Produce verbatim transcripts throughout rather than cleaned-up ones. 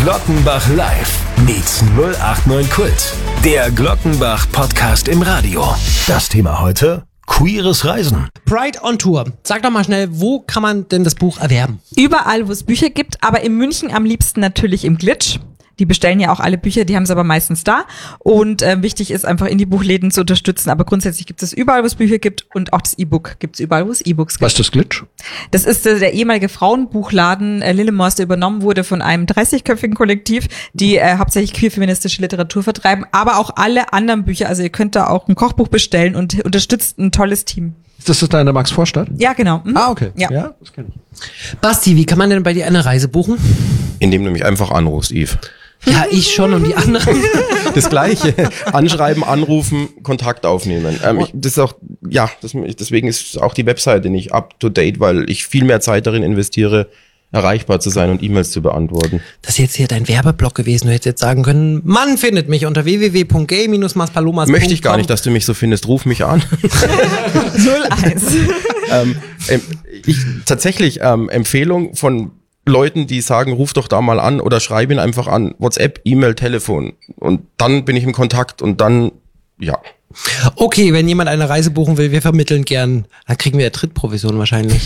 Glockenbach Live meets null acht neun Kult. Der Glockenbach Podcast im Radio. Das Thema heute: queeres Reisen. Pride on Tour. Sag doch mal schnell, wo kann man denn das Buch erwerben? Überall, wo es Bücher gibt, aber in München am liebsten natürlich im Glitch. Die bestellen ja auch alle Bücher, die haben sie aber meistens da. Und äh, wichtig ist einfach, in die Buchläden zu unterstützen. Aber grundsätzlich gibt es überall, wo es Bücher gibt, und auch das E-Book gibt es überall, wo es E-Books gibt. Was ist das Glitch? Das ist äh, der ehemalige Frauenbuchladen äh, Lillemors, der übernommen wurde von einem dreißigköpfigen Kollektiv, die äh, hauptsächlich queer-feministische Literatur vertreiben, aber auch alle anderen Bücher. Also ihr könnt da auch ein Kochbuch bestellen und unterstützt ein tolles Team. Ist das da in der Max-Vorstadt? Ja, genau. Mhm. Ah, okay. Ja. ja, das kenne ich. Basti, wie kann man denn bei dir eine Reise buchen? Indem du mich einfach anrufst, Yves. Ja, ich schon und die anderen. Das Gleiche. Anschreiben, anrufen, Kontakt aufnehmen. Ähm, ich, das ist auch, ja, das, deswegen ist auch die Webseite nicht up to date, weil ich viel mehr Zeit darin investiere, erreichbar zu sein und E-Mails zu beantworten. Das ist jetzt hier dein Werbeblock gewesen. Du hättest jetzt sagen können, Mann findet mich unter w w w punkt gay dash maspalomas punkt com. Möchte ich gar nicht, dass du mich so findest. Ruf mich an. null eins ähm, ähm, ich, tatsächlich ähm, Empfehlung von Leuten, die sagen, ruf doch da mal an oder schreib ihn einfach an. WhatsApp, E-Mail, Telefon. Und dann bin ich im Kontakt und dann, ja. Okay, wenn jemand eine Reise buchen will, wir vermitteln gern. Dann kriegen wir ja Trittprovision wahrscheinlich.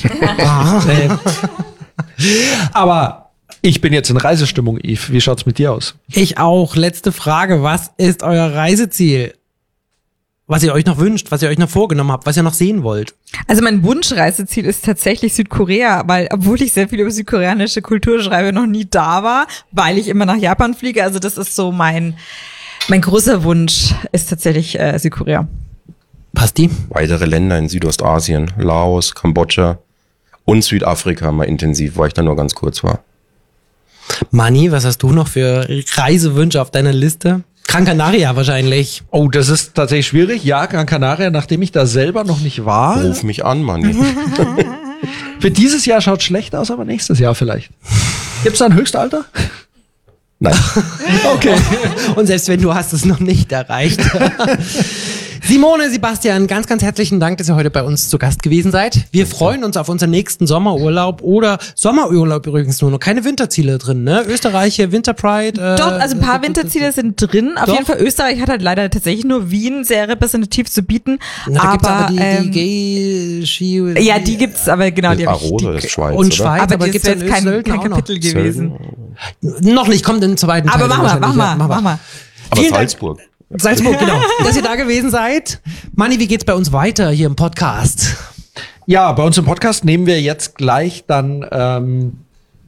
Aber ich bin jetzt in Reisestimmung, Yves. Wie schaut's mit dir aus? Ich auch. Letzte Frage. Was ist euer Reiseziel? Was ihr euch noch wünscht, was ihr euch noch vorgenommen habt, was ihr noch sehen wollt? Also mein Wunschreiseziel ist tatsächlich Südkorea, weil, obwohl ich sehr viel über südkoreanische Kultur schreibe, noch nie da war, weil ich immer nach Japan fliege. Also das ist so mein, mein großer Wunsch, ist tatsächlich äh, Südkorea. Basti? Weitere Länder in Südostasien, Laos, Kambodscha und Südafrika mal intensiv, weil ich da nur ganz kurz war. Mani, was hast du noch für Reisewünsche auf deiner Liste? Gran Canaria wahrscheinlich. Oh, das ist tatsächlich schwierig. Ja, Gran Canaria, nachdem ich da selber noch nicht war. Ruf mich an, Mann. Für dieses Jahr schaut schlecht aus, aber nächstes Jahr vielleicht. Gibt's da ein Höchstalter? Nein. Okay. Und selbst wenn du hast es noch nicht erreicht. Simone, Sebastian, ganz, ganz herzlichen Dank, dass ihr heute bei uns zu Gast gewesen seid. Wir freuen uns auf unseren nächsten Sommerurlaub oder Sommerurlaub übrigens nur noch. Keine Winterziele drin, ne? Österreich hier, Winterpride. Äh, Doch, also ein paar Winterziele sind drin. Auf Doch. jeden Fall, Österreich hat halt leider tatsächlich nur Wien sehr repräsentativ zu bieten. Na, da gibt's aber aber die, ähm, die Gay-Ski... ja, die gibt's, aber genau. Die, hab ich- Arosa, die, das ist Schweiz, und oder? Schweiz, aber, aber das gibt's ist jetzt in kein, Sölden kein auch noch? Kapitel gewesen. Noch nicht, kommt im zweiten Teil. Aber mach mal, mach mal, wahrscheinlich, ja. mach mal. Aber Vielen Dank. Salzburg. Salzburg, genau. Dass ihr da gewesen seid. Manni, wie geht's bei uns weiter hier im Podcast? Ja, bei uns im Podcast nehmen wir jetzt gleich dann ähm,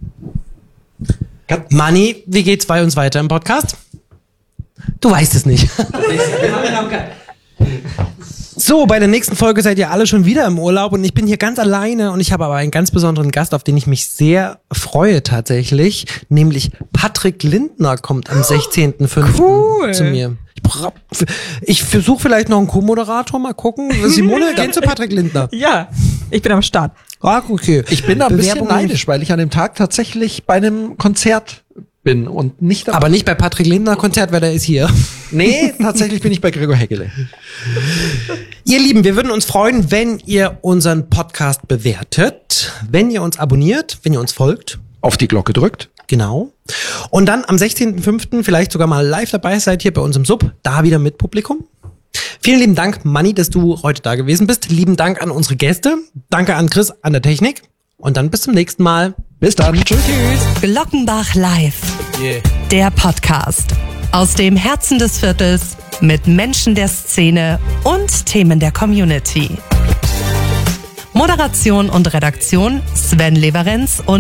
Manni, wie geht's bei uns weiter im Podcast? Du weißt es nicht. So, bei der nächsten Folge seid ihr alle schon wieder im Urlaub und ich bin hier ganz alleine und ich habe aber einen ganz besonderen Gast, auf den ich mich sehr freue tatsächlich, nämlich Patrick Lindner kommt am sechzehnten fünften Cool. zu mir. Ich, bra- ich versuche vielleicht noch einen Co-Moderator, mal gucken. Simone, gehen zu Patrick Lindner. Ja, ich bin am Start. Ah, okay. Ich bin da ein bisschen Bewerbungen- neidisch, weil ich an dem Tag tatsächlich bei einem Konzert bin und nicht dabei. Aber nicht bei Patrick Lindner Konzert, weil der ist hier. Nee, tatsächlich bin ich bei Gregor Heggele. Ihr Lieben, wir würden uns freuen, wenn ihr unseren Podcast bewertet, wenn ihr uns abonniert, wenn ihr uns folgt. Auf die Glocke drückt. Genau. Und dann am sechzehnten fünften vielleicht sogar mal live dabei seid hier bei uns im Sub, da wieder mit Publikum. Vielen lieben Dank, Manni, dass du heute da gewesen bist. Lieben Dank an unsere Gäste. Danke an Chris an der Technik. Und dann bis zum nächsten Mal. Bis dann. Tschüss. Glockenbach Live. Der Podcast. Aus dem Herzen des Viertels mit Menschen der Szene und Themen der Community. Moderation und Redaktion Sven Leverenz und